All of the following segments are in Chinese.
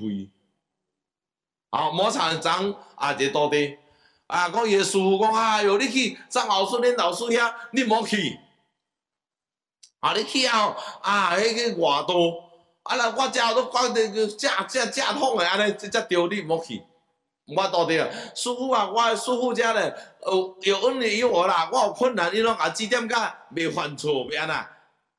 肥。摸长张啊，一个徒弟啊，讲伊个师傅讲，哎哟，你去张老师恁老师遐，你莫去。你去后迄个外道，来我遮都讲正统的安尼，才对你莫去。我徒弟啊，师傅啊，我师傅遮咧，有恩你有我啦，我有困难，伊拢甲指点甲袂犯错，袂安那。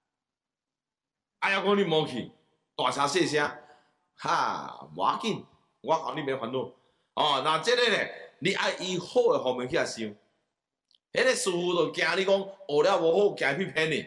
讲你莫去，大声细声，无要紧，我讲你免烦恼。那即个咧，你爱以好的方面去遐想。迄个师傅就惊你讲学了无好，惊去骗你。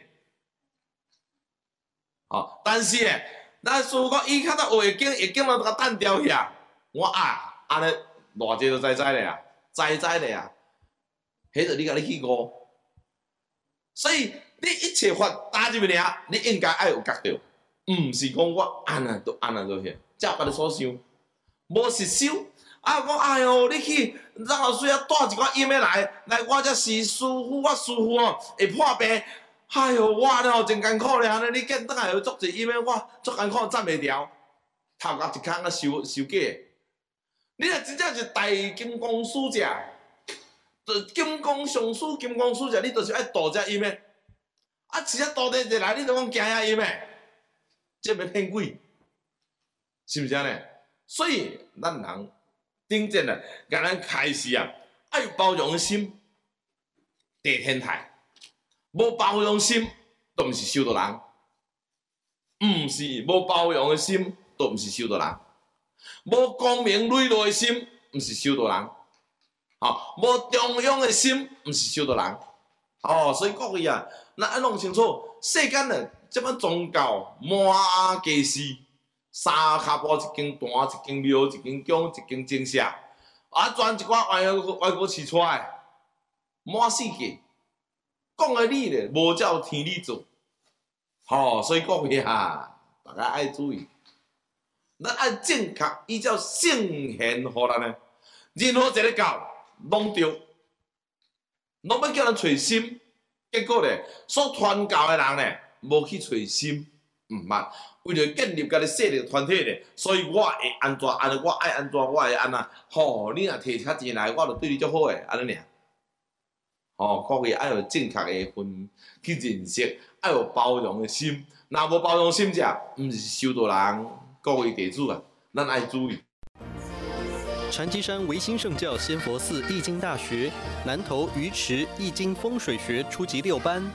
但是咧，咱师傅讲伊较早学会经就甲单调遐，我安尼偌济就知咧啊，知咧啊，迄就你甲你去悟。所以你一切法打入面尔，你应该爱有觉着，毋是讲我安那就遐，照家己所想，无实修。讲哎哟，你去张老师遐带一寡音来，我才是师傅，我师傅会破病。哎哟，我了真艰苦咧，安尼你见倒来有足侪音我足艰苦，站袂牢，头壳一空啊收假。你若真正是大金刚使者，就金刚上师、金刚使者，你就是爱度遮音的。是啊，徒弟一来，你就讲惊遐音的，这要骗鬼，是毋是安尼？所以咱人顶阵啊，甲咱开始爱有包容的心，地天台。无包容心，都毋是修道人；毋是无包容的心，都毋是修道人；无光明磊落的心，毋是修道人；无中庸的心，毋是修道人。所以各位啊，咱爱弄清楚，世间啊，即摆宗教满街市，三脚步一间坛，一间庙，一间宫，一间精舍，全一寡歪国饲出来，满世界。讲的理咧，无照天理做，所以各位大家爱注意，咱爱正确依照圣贤互咱的，任何一个教拢对，拢要叫咱找心，结果咧，所传教的人咧，无去找心，毋捌，为了建立家己势力团体咧，所以我会安怎安尼，我爱安怎，我会安那，你若摕较钱来，我就对你足好诶，安尼尔。各位爱有正确的去认识，爱有包容的心。若无包容心者，毋是修道人。各位弟子啊，咱爱注意。 禅机山维新圣教仙佛寺易经大学南投鱼池易经风水学初级6班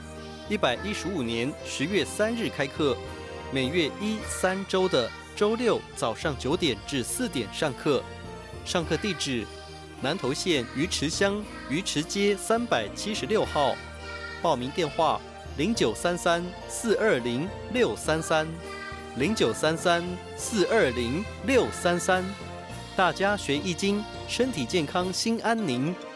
，115年10月3日开课，每月1、3周的周六早上9点至4点上课。上课地址：南投县鱼池乡鱼池街376号，报名电话0933-420-633，0933-420-633。大家学易经，身体健康，心安宁。